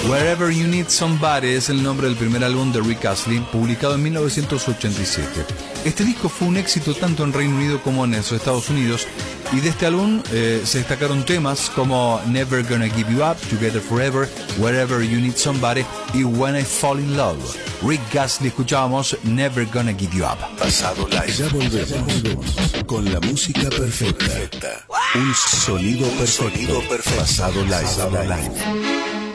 Wherever You Need Somebody es el nombre del primer álbum de Rick Astley, publicado en 1987. Este disco fue un éxito tanto en Reino Unido como en los Estados Unidos, y de este álbum se destacaron temas como Never Gonna Give You Up, Together Forever, Wherever You Need Somebody y When I Fall in Love. Rick Astley, escuchábamos Never Gonna Give You Up. Pasado Live. Ya volvemos con la música perfecta. Un sonido perfecto. Pasado Live.